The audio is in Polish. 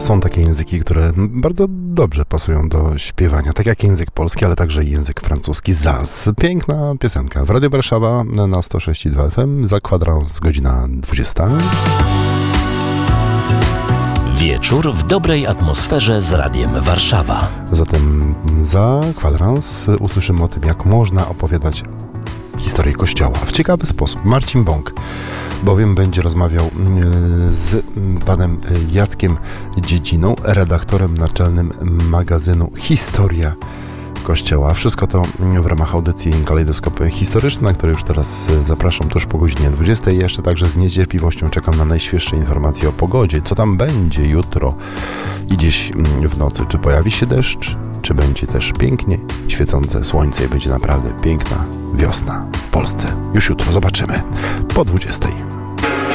Są takie języki, które bardzo dobrze pasują do śpiewania, tak jak język polski, ale także język francuski. Zaz. Piękna piosenka. W Radio Warszawa na 106,2 FM, za kwadrans godzina 20. Wieczór w dobrej atmosferze z Radiem Warszawa. Zatem za kwadrans usłyszymy o tym, jak można opowiadać historię Kościoła w ciekawy sposób. Marcin Bąk bowiem będzie rozmawiał z panem Jackiem Dziedziną, redaktorem naczelnym magazynu Historia Kościoła. Wszystko to w ramach audycji Kalejdoskop Historyczny, na który już teraz zapraszam tuż po godzinie 20. I jeszcze także z niecierpliwością czekam na najświeższe informacje o pogodzie. Co tam będzie jutro i dziś w nocy? Czy pojawi się deszcz? Czy będzie też pięknie świecące słońce i będzie naprawdę piękna wiosna w Polsce? Już jutro zobaczymy po 20.